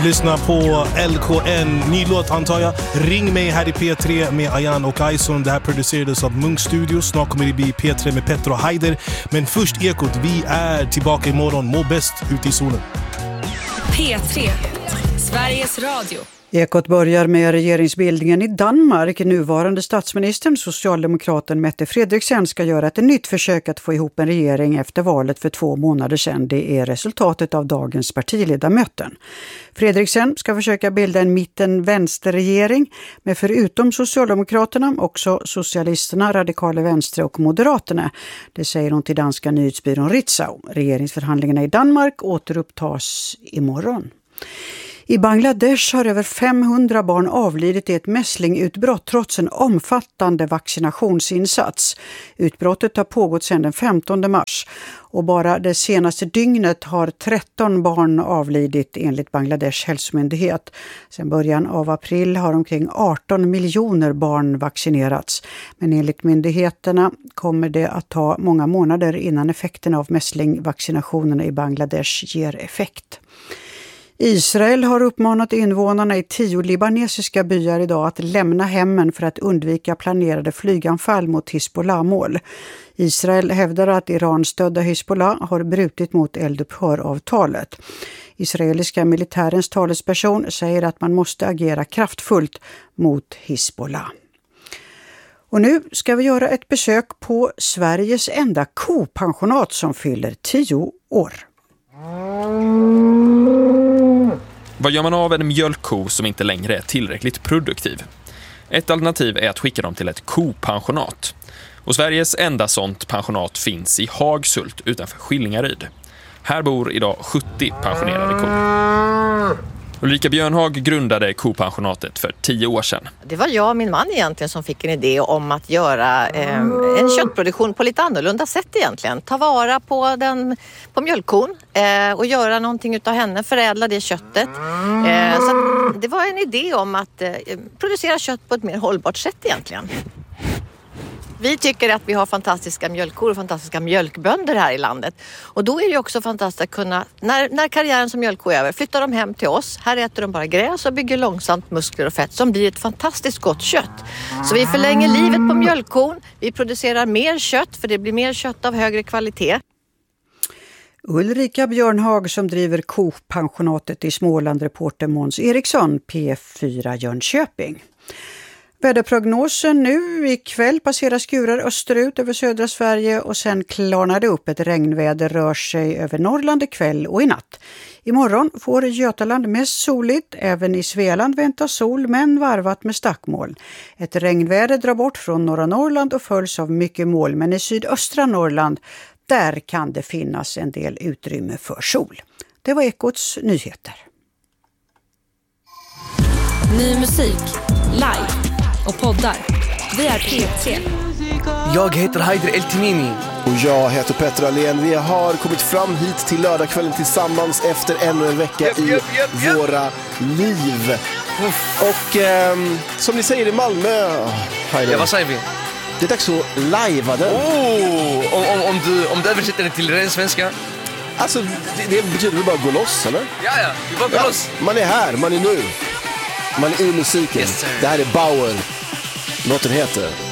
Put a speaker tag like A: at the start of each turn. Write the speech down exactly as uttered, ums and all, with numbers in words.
A: lyssnar på L K N. Ny låt antar jag. Ring mig här i P tre med Ayan och Aison. Det här producerades av Munk Studios. Snart kommer det bli P tre med Petter och Haider. Men först Ekot. Vi är tillbaka imorgon. Må bäst ute i solen.
B: P tre. Sveriges Radio.
C: Ekot börjar med regeringsbildningen i Danmark. Nuvarande statsministern, socialdemokraten Mette Frederiksen, ska göra ett nytt försök att få ihop en regering efter valet för två månader sedan. Det är resultatet av dagens partiledarmöten. Frederiksen ska försöka bilda en mitten-vänsterregering med förutom Socialdemokraterna också Socialisterna, Radikale Venstre och Moderaterna. Det säger hon till danska nyhetsbyrån Ritzau. Regeringsförhandlingarna i Danmark återupptas imorgon. I Bangladesh har över femhundra barn avlidit i ett mässlingutbrott trots en omfattande vaccinationsinsats. Utbrottet har pågått sedan den femtonde mars och bara det senaste dygnet har tretton barn avlidit enligt Bangladesh hälsomyndighet. Sedan början av april har omkring arton miljoner barn vaccinerats. Men enligt myndigheterna kommer det att ta många månader innan effekterna av mässlingvaccinationerna i Bangladesh ger effekt. Israel har uppmanat invånarna i tio libanesiska byar idag att lämna hemmen för att undvika planerade flyganfall mot Hizbollah-mål. Israel hävdar att Iran-stödda Hizbollah har brutit mot eldupphöravtalet. Israeliska militärens talesperson säger att man måste agera kraftfullt mot Hizbollah. Och nu ska vi göra ett besök på Sveriges enda kopensionat som fyller tio år.
D: Vad gör man av en mjölkko som inte längre är tillräckligt produktiv? Ett alternativ är att skicka dem till ett kopensionat. Och Sveriges enda sånt pensionat finns i Hagsult utanför Skillingaryd. Här bor idag sjuttio pensionerade kor. Ulrika Björnhag grundade kopensionatet för tio år sedan.
E: Det var jag och min man egentligen som fick en idé om att göra eh, en köttproduktion på lite annorlunda sätt egentligen. Ta vara på, den, på mjölkkon eh, och göra någonting utav henne, förädla det köttet. Eh, så det var en idé om att eh, producera kött på ett mer hållbart sätt egentligen. Vi tycker att vi har fantastiska mjölkkor och fantastiska mjölkbönder här i landet. Och då är det också fantastiskt att kunna, när, när karriären som mjölkko är över, flyttar de hem till oss. Här äter de bara gräs och bygger långsamt muskler och fett som blir ett fantastiskt gott kött. Så vi förlänger livet på mjölkkon. Vi producerar mer kött för det blir mer kött av högre kvalitet.
C: Ulrika Björnhag som driver kopensionatet i Småland, reporter Måns Eriksson, P fyra Jönköping. Väderprognosen nu ikväll passerar skurar österut över södra Sverige och sen klarnar det upp. Ett regnväder rör sig över Norrland ikväll och i natt. Imorgon får Götaland mest soligt, även i Svealand väntas sol men varvat med stackmoln. Ett regnväder drar bort från norra Norrland och följs av mycket moln, men i sydöstra Norrland där kan det finnas en del utrymme för sol. Det var Ekots nyheter.
B: Ny musik, live och poddar. Vi är P tre.
F: Jag heter Haider Eltimini.
G: Och jag heter Petter Alén. Vi har kommit fram hit till lördagskvällen tillsammans efter ännu en vecka yep, i yep, yep, yep. våra liv. Uff. Och eh, som ni säger i Malmö, Haider.
F: Ja, vad säger vi?
G: Det är dags att lajva den.
F: Oh, om, om, om, du, om du översätter det till ren svenska?
G: Alltså, det, det betyder väl bara gå loss, eller?
F: Ja, ja, vi bara gå ja, loss.
G: Man är här, man är nu. Man är i musiken.
F: Yes,
G: det här är Bauer. Låten heter